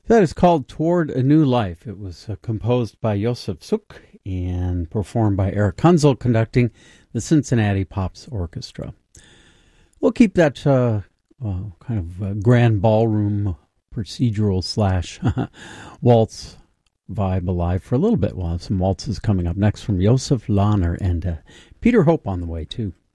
That is called Toward a New Life. It was composed by Josef Suk and performed by Eric Kunzel, conducting the Cincinnati Pops Orchestra. We'll keep that kind of grand ballroom procedural slash waltz vibe alive for a little bit. We'll have some waltzes coming up next from Josef Lahner and Peter Hope on the way, too.